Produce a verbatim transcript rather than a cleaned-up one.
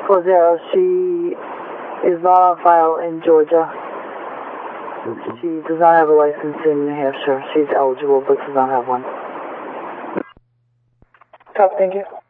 four zero. She is not on file in Georgia. She does not have a license in New Hampshire. She's eligible but does not have one. Copy, thank you.